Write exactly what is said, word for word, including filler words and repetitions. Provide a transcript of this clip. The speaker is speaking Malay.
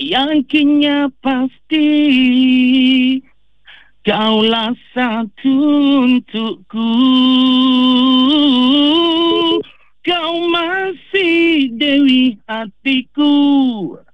yakinnya pasti kaulah satu untukku. Kau masih Dewi hatiku.